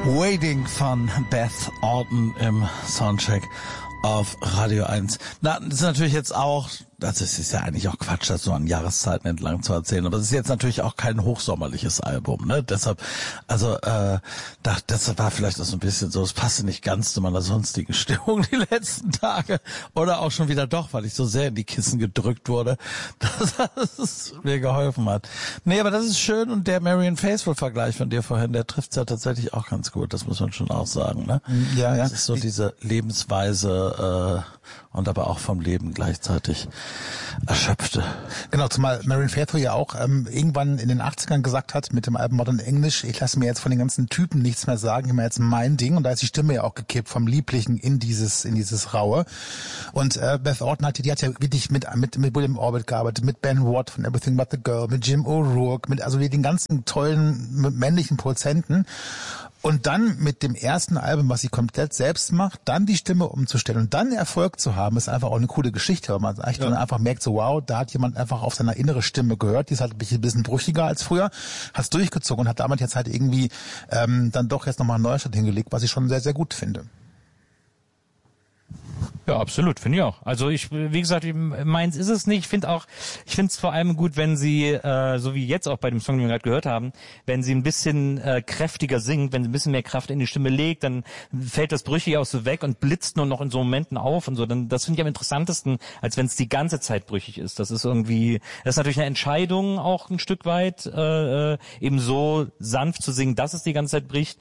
Waiting von Beth Orton im Soundcheck auf Radio 1. Na, das ist natürlich jetzt auch, das ist ja eigentlich auch Quatsch, das so an Jahreszeiten entlang zu erzählen, aber es ist jetzt natürlich auch kein hochsommerliches Album, ne? Deshalb, also das war vielleicht auch so ein bisschen so, es passte nicht ganz zu meiner sonstigen Stimmung die letzten Tage oder auch schon wieder doch, weil ich so sehr in die Kissen gedrückt wurde, dass es mir geholfen hat. Nee, aber das ist schön und der Marianne Faithfull-Vergleich von dir vorhin, der trifft's ja tatsächlich auch ganz gut, das muss man schon auch sagen, ne? Ja, ja. Das ist so diese Lebensweise und aber auch vom Leben gleichzeitig erschöpfte. Genau, zumal Marianne Faithfull ja auch irgendwann in den 80ern gesagt hat mit dem Album Modern English, ich lasse mir jetzt von den ganzen Typen nichts mehr sagen, ich mache jetzt mein Ding, und da ist die Stimme ja auch gekippt vom Lieblichen in dieses Raue. Und Beth Orton die hat ja wirklich mit William Orbit gearbeitet, mit Ben Watt von Everything But the Girl, mit Jim O'Rourke, mit also den ganzen tollen männlichen Produzenten. Und dann mit dem ersten Album, was sie komplett selbst macht, dann die Stimme umzustellen und dann Erfolg zu haben, ist einfach auch eine coole Geschichte, weil man eigentlich dann einfach merkt, so wow, da hat jemand einfach auf seine innere Stimme gehört, die ist halt ein bisschen brüchiger als früher, hat es durchgezogen und hat damit jetzt halt irgendwie dann doch jetzt nochmal einen Neustart hingelegt, was ich schon sehr, sehr gut finde. Ja, absolut, finde ich auch. Also wie gesagt, meins ist es nicht. Ich finde es vor allem gut, wenn sie, so wie jetzt auch bei dem Song, den wir gerade gehört haben, wenn sie ein bisschen kräftiger singt, wenn sie ein bisschen mehr Kraft in die Stimme legt, dann fällt das Brüchige auch so weg und blitzt nur noch in so Momenten auf und so. Dann, das finde ich am interessantesten, als wenn es die ganze Zeit brüchig ist. Das ist natürlich eine Entscheidung auch ein Stück weit, eben so sanft zu singen, dass es die ganze Zeit bricht.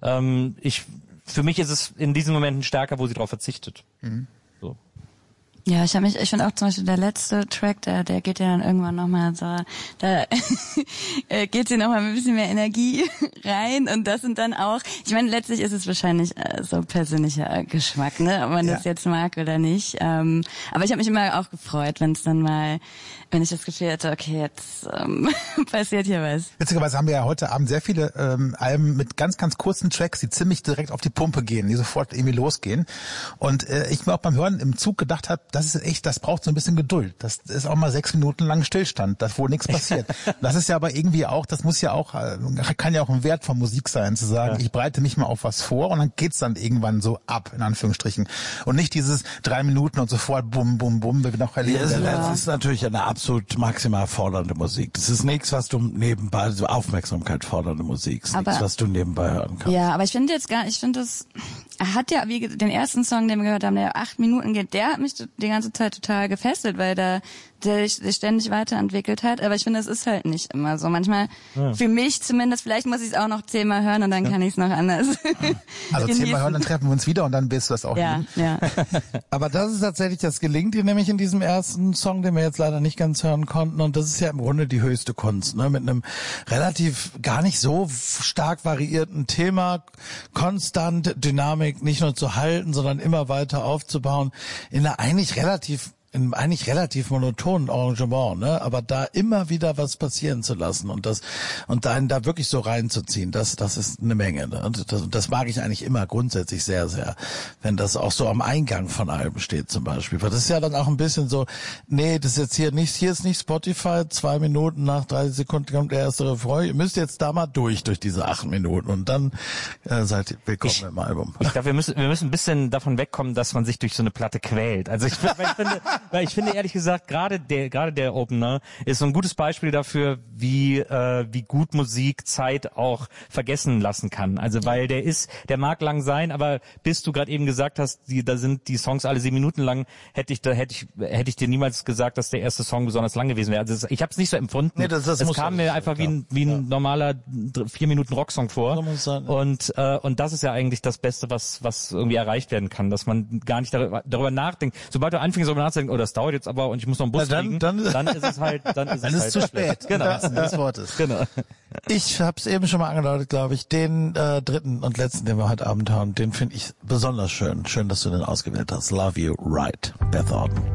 Für mich ist es in diesen Momenten stärker, wo sie darauf verzichtet. Mhm. So. Ja, ich finde auch zum Beispiel der letzte Track, der geht ja dann irgendwann nochmal so, da geht sie nochmal mit ein bisschen mehr Energie rein, und das sind dann auch, ich meine, letztlich ist es wahrscheinlich so persönlicher Geschmack, ne, ob man das jetzt mag oder nicht, aber ich habe mich immer auch gefreut, wenn ich das Gefühl hatte, okay, jetzt passiert hier was. Witzigerweise haben wir ja heute Abend sehr viele Alben mit ganz, ganz kurzen Tracks, die ziemlich direkt auf die Pumpe gehen, die sofort irgendwie losgehen, und ich mir auch beim Hören im Zug gedacht habe, das braucht so ein bisschen Geduld. Das ist auch mal 6 Minuten lang Stillstand, wo nichts passiert. Das ist ja aber irgendwie auch, kann ja auch ein Wert von Musik sein, zu sagen, ich bereite mich mal auf was vor und dann geht's dann irgendwann so ab, in Anführungsstrichen. Und nicht dieses 3 Minuten und sofort bum, bum, bum, wir noch erleben. Das ist natürlich eine absolut maximal fordernde Musik. Das ist nichts, was du nebenbei, so Aufmerksamkeit fordernde Musik. Das ist nichts, was du nebenbei hören kannst. Ja, aber er hat ja, wie den ersten Song, den wir gehört haben, der 8 Minuten geht, der hat mich die ganze Zeit total gefesselt, weil der sich ständig weiterentwickelt hat. Aber ich finde, es ist halt nicht immer so. Manchmal, für mich zumindest, vielleicht muss ich es auch noch 10-mal hören und dann kann ich es noch anders. Also 10-mal hören, dann treffen wir uns wieder und dann willst du das auch lieben. Ja. Aber das ist tatsächlich, das gelingt dir nämlich in diesem ersten Song, den wir jetzt leider nicht ganz hören konnten. Und das ist ja im Grunde die höchste Kunst, ne? Mit einem relativ gar nicht so stark variierten Thema, konstant Dynamik nicht nur zu halten, sondern immer weiter aufzubauen in einer eigentlich relativ monotonen Arrangement, ne? Aber da immer wieder was passieren zu lassen und einen da wirklich so reinzuziehen, das ist eine Menge, ne? Und das mag ich eigentlich immer grundsätzlich sehr, sehr, wenn das auch so am Eingang von Alben steht zum Beispiel. Weil das ist ja dann auch ein bisschen so, nee, das ist jetzt hier ist nicht Spotify, 2 Minuten nach 30 Sekunden kommt der erste Refrain, ihr müsst jetzt da mal durch diese 8 Minuten und dann seid ihr willkommen im Album. Ich glaube, wir müssen ein bisschen davon wegkommen, dass man sich durch so eine Platte quält. Also weil ich finde ehrlich gesagt, gerade der Opener ist so ein gutes Beispiel dafür, wie gut Musik Zeit auch vergessen lassen kann. Also weil der mag lang sein, aber bis du gerade eben gesagt hast, da sind die Songs alle 7 Minuten lang, hätte ich dir niemals gesagt, dass der erste Song besonders lang gewesen wäre. Also ich habe es nicht so empfunden. Nee, das kam mir einfach wie ein normaler 4 Minuten Rocksong vor. So muss sein, ja. Und das ist ja eigentlich das Beste, was irgendwie erreicht werden kann, dass man gar nicht darüber nachdenkt. Sobald du anfängst darüber nachzudenken, das dauert jetzt aber und ich muss noch einen Bus kriegen, dann ist es halt, dann ist es zu spät. Genau. Das Wort ist. Genau. Ich habe es eben schon mal angedeutet, glaube ich, den dritten und letzten, den wir heute Abend hören, den finde ich besonders schön. Schön, dass du den ausgewählt hast. Love You Right, Beth Orton.